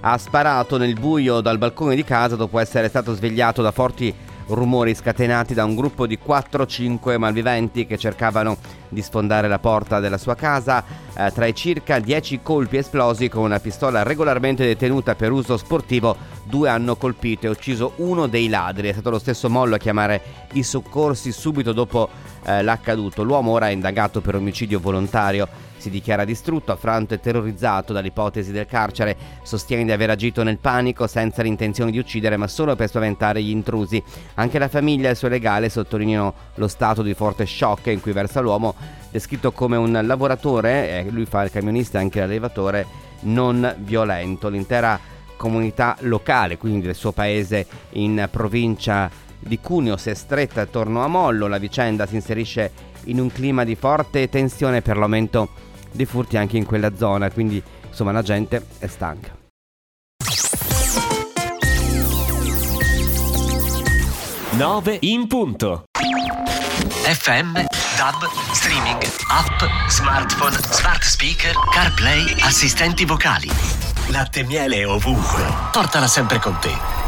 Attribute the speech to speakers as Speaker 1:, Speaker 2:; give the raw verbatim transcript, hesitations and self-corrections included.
Speaker 1: ha sparato nel buio dal balcone di casa dopo essere stato svegliato da forti rumori scatenati da un gruppo di quattro cinque malviventi che cercavano di sfondare la porta della sua casa. Eh, tra i circa dieci colpi esplosi con una pistola regolarmente detenuta per uso sportivo, due hanno colpito e ucciso uno dei ladri. È stato lo stesso Mollo a chiamare i soccorsi subito dopo eh, l'accaduto. L'uomo ora è indagato per omicidio volontario. Si dichiara distrutto, affranto e terrorizzato dall'ipotesi del carcere. Sostiene di aver agito nel panico senza l'intenzione di uccidere, ma solo per spaventare gli intrusi. Anche la famiglia e il suo legale sottolineano lo stato di forte shock in cui versa l'uomo, descritto come un lavoratore, eh, lui fa il camionista e anche l'allevatore, non violento. L'intera comunità locale, quindi del suo paese in provincia di Cuneo, si è stretta attorno a Mollo. La vicenda si inserisce in un clima di forte tensione per l'aumento dei furti anche in quella zona, quindi insomma la gente è stanca.
Speaker 2: nove in punto.
Speaker 3: F M, D A B, streaming, app, smartphone, smart speaker, CarPlay, assistenti vocali. Latte e miele ovunque. Portala sempre con te.